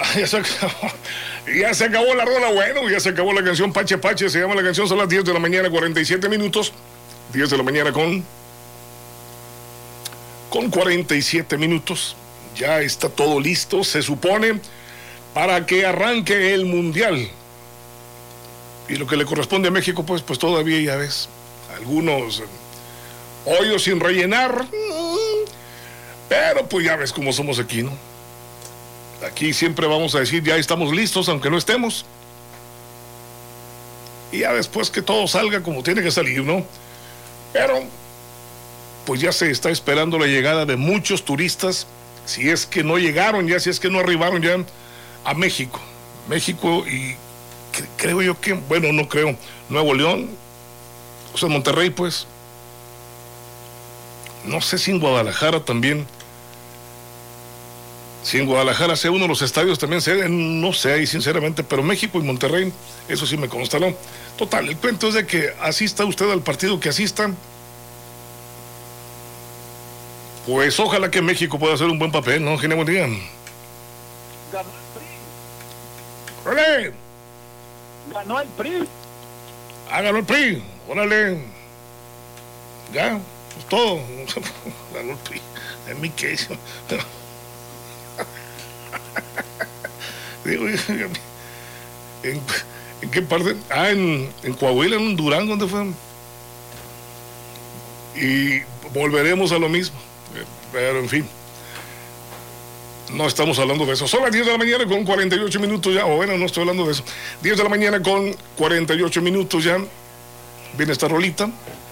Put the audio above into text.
Ya se acabó la rola, bueno, ya se acabó la canción Pache Pache, se llama la canción, son las 10 de la mañana, 47 minutos. 10 de la mañana con 47 minutos. Ya está todo listo, se supone, para que arranque el Mundial. Y lo que le corresponde a México, pues todavía ya ves, algunos hoyos sin rellenar, pero pues ya ves cómo somos aquí, ¿no? Aquí siempre vamos a decir, ya estamos listos, aunque no estemos. Y ya después que todo salga como tiene que salir, ¿no? Pero, pues ya se está esperando la llegada de muchos turistas, si es que no llegaron ya, si es que no arribaron ya a México. México y creo yo que, bueno, no creo, Nuevo León, o sea, Monterrey, pues. No sé si en Guadalajara también. Si en Guadalajara sea uno de los estadios también, no sé ahí sinceramente, pero México y Monterrey, eso sí me consta, ¿no? Total, el cuento es de que asista usted al partido que asista. Pues ojalá que México pueda hacer un buen papel, ¿no? Gene, buen día. Ganó el PRI. ¡Órale! Ganó el PRI. Ganó el PRI, órale. Ya, pues todo. Ganó el PRI. En mi queso. Digo, ¿en qué parte? En Coahuila, en Durango, ¿dónde fue? Y volveremos a lo mismo. Pero en fin, no estamos hablando de eso. Son las 10 de la mañana con 48 minutos ya. O bueno, no estoy hablando de eso. 10 de la mañana con 48 minutos ya. Viene esta rolita.